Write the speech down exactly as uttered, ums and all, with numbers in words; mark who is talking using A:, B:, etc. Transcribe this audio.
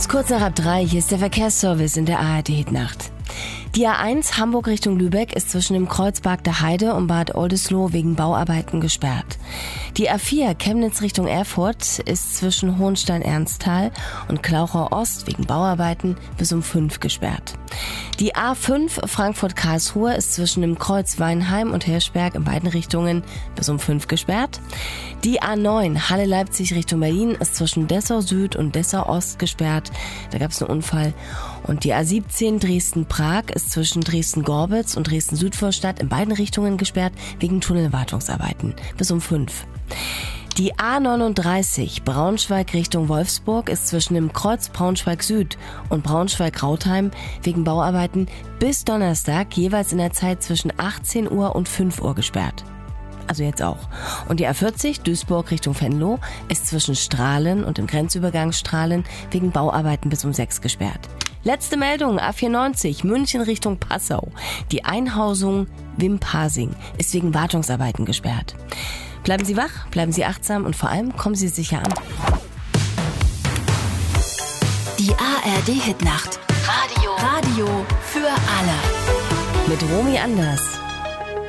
A: Es ist kurz nach halb drei, hier ist der Verkehrsservice in der A R D-Hitnacht. Die A eins Hamburg Richtung Lübeck ist zwischen dem Kreuzberg der Heide und Bad Oldesloe wegen Bauarbeiten gesperrt. Die A vier Chemnitz Richtung Erfurt ist zwischen Hohenstein-Ernsthal und Klauchau Ost wegen Bauarbeiten bis um fünf gesperrt. Die A fünf Frankfurt-Karlsruhe ist zwischen dem Kreuz Weinheim und Hirschberg in beiden Richtungen bis um fünf gesperrt. Die A neun Halle-Leipzig Richtung Berlin ist zwischen Dessau Süd und Dessau Ost gesperrt. Da gab es einen Unfall. Und die A siebzehn Dresden-Prag ist zwischen Dresden-Gorbitz und Dresden-Südvorstadt in beiden Richtungen gesperrt wegen Tunnelwartungsarbeiten bis um fünf. Die A neununddreißig Braunschweig Richtung Wolfsburg ist zwischen dem Kreuz Braunschweig Süd und Braunschweig-Rautheim wegen Bauarbeiten bis Donnerstag jeweils in der Zeit zwischen achtzehn Uhr und fünf Uhr gesperrt. Also jetzt auch. Und die A vierzig Duisburg Richtung Venlo ist zwischen Strahlen und dem Grenzübergang Strahlen wegen Bauarbeiten bis um sechs gesperrt. Letzte Meldung, A vierundneunzig München Richtung Passau. Die Einhausung Wimpasing ist wegen Wartungsarbeiten gesperrt. Bleiben Sie wach, bleiben Sie achtsam und vor allem kommen Sie sicher an.
B: Die A R D-Hitnacht. Radio. Radio für alle.
A: Mit Romy Anders.